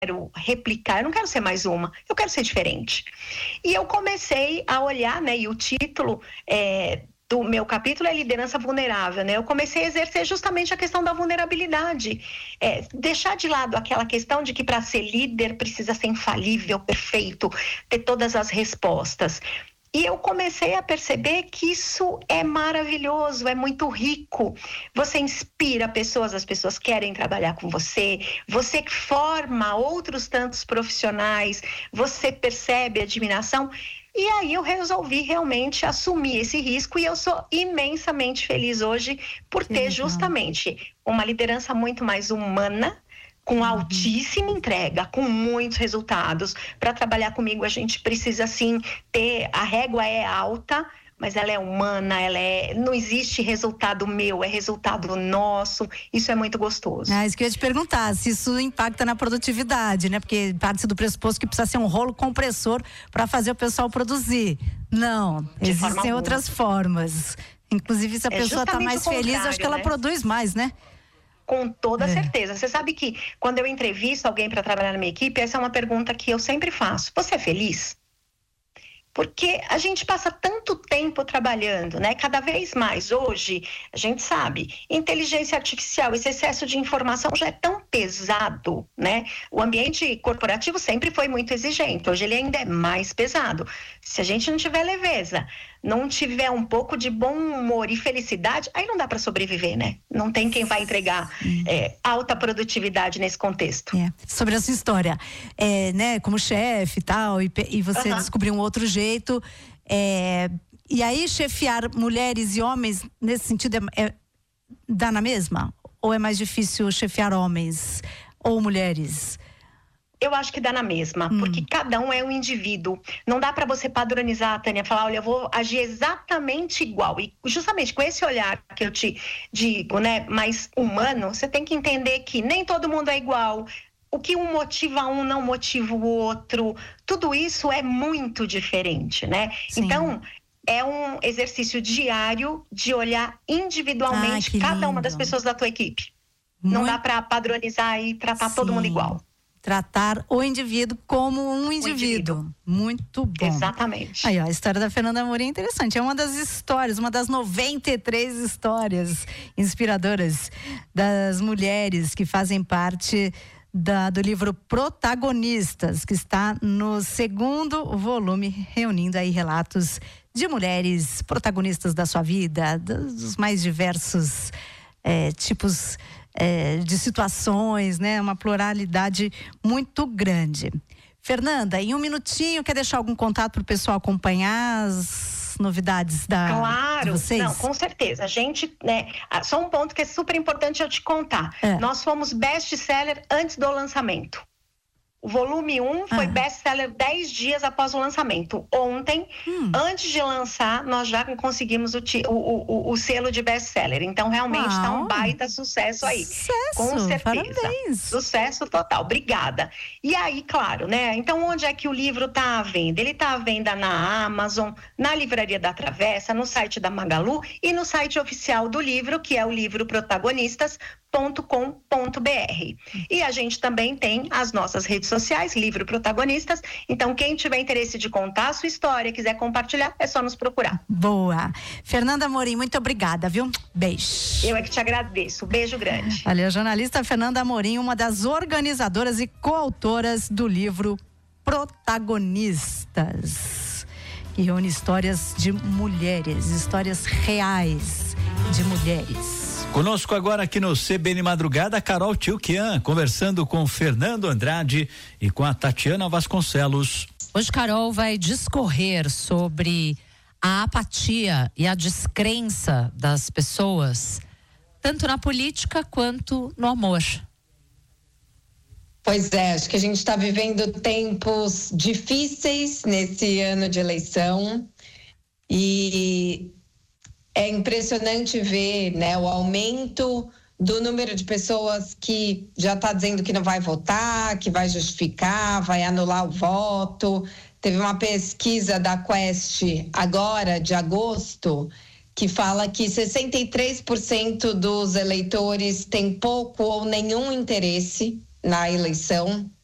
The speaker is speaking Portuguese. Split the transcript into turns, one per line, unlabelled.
replicar, eu não quero ser mais uma, eu quero ser diferente. E eu comecei a olhar, né, e o título do meu capítulo é liderança vulnerável, né? Eu comecei a exercer justamente a questão da vulnerabilidade, deixar de lado aquela questão de que para ser líder precisa ser infalível, perfeito, ter todas as respostas. E eu comecei a perceber que isso é maravilhoso, é muito rico. Você inspira pessoas, as pessoas querem trabalhar com você, você forma outros tantos profissionais, você percebe admiração. E aí eu resolvi realmente assumir esse risco e eu sou imensamente feliz hoje por ter justamente uma liderança muito mais humana, com altíssima entrega, com muitos resultados. Para trabalhar comigo a gente precisa sim ter, a régua é alta, mas ela é humana, não existe resultado meu, é resultado nosso, isso é muito gostoso.
Isso que eu ia te perguntar, se isso impacta na produtividade, né? Porque parte do pressuposto que precisa ser um rolo compressor para fazer o pessoal produzir. Não, existem outras formas. Inclusive, se a pessoa está mais feliz, acho que ela produz mais, né?
Com toda certeza. Você sabe que quando eu entrevisto alguém para trabalhar na minha equipe, essa é uma pergunta que eu sempre faço. Você é feliz? Porque a gente passa tanto tempo trabalhando, né? Cada vez mais hoje, a gente sabe, inteligência artificial, esse excesso de informação já é tão pesado, né? O ambiente corporativo sempre foi muito exigente, hoje ele ainda é mais pesado. Se a gente não tiver leveza, não tiver um pouco de bom humor e felicidade, aí não dá para sobreviver, né? Não tem quem vai entregar alta produtividade nesse contexto.
Sobre a sua história, né? Como chefe e tal, e você descobriu um outro jeito, e aí chefiar mulheres e homens nesse sentido dá na mesma? Ou é mais difícil chefiar homens ou mulheres?
Eu acho que dá na mesma, porque cada um é um indivíduo. Não dá para você padronizar, Tânia, falar, olha, eu vou agir exatamente igual. E justamente com esse olhar que eu te digo, né, mais humano, você tem que entender que nem todo mundo é igual. O que um motiva um não motiva o outro. Tudo isso é muito diferente, né? Sim. Então, é um exercício diário de olhar individualmente cada uma das pessoas da tua equipe. Não dá para padronizar e tratar todo mundo igual.
Tratar o indivíduo como um indivíduo. Muito bom.
Exatamente.
Aí, ó, a história da Fernanda Amorim é interessante. É uma das histórias, uma das 93 histórias inspiradoras das mulheres que fazem parte do livro Protagonistas, que está no 2º volume, reunindo aí relatos de mulheres protagonistas da sua vida, dos mais diversos tipos de situações, né? Uma pluralidade muito grande. Fernanda, em um minutinho, quer deixar algum contato para o pessoal acompanhar as novidades de vocês?
Não, com certeza. A gente, né, só um ponto que é super importante eu te contar. Nós fomos best-seller antes do lançamento. O volume 1 foi best-seller 10 dias após o lançamento. Ontem, antes de lançar, nós já conseguimos o selo de best-seller. Então, realmente está um baita sucesso aí. Com certeza.
Parabéns.
Sucesso total. Obrigada. E aí, claro, né? Então, onde é que o livro está à venda? Ele está à venda na Amazon, na Livraria da Travessa, no site da Magalu e no site oficial do livro, que é o livro protagonistas.com.br. E a gente também tem as nossas redes sociais, Livro Protagonistas. Então, quem tiver interesse de contar a sua história, quiser compartilhar, é só nos procurar.
Boa. Fernanda Amorim, muito obrigada, viu? Beijo.
Eu é que te agradeço. Beijo grande.
Valeu, jornalista Fernanda Amorim, uma das organizadoras e coautoras do livro Protagonistas, que reúne histórias de mulheres, histórias reais de mulheres.
Conosco agora aqui no CBN Madrugada, Carol Tchilquian, conversando com Fernando Andrade e com a Tatiana Vasconcelos.
Hoje Carol vai discorrer sobre a apatia e a descrença das pessoas, tanto na política quanto no amor.
Pois é, acho que a gente está vivendo tempos difíceis nesse ano de eleição e é impressionante ver, né, o aumento do número de pessoas que já está dizendo que não vai votar, que vai justificar, vai anular o voto. Teve uma pesquisa da Quest agora, de agosto, que fala que 63% dos eleitores têm pouco ou nenhum interesse na eleição.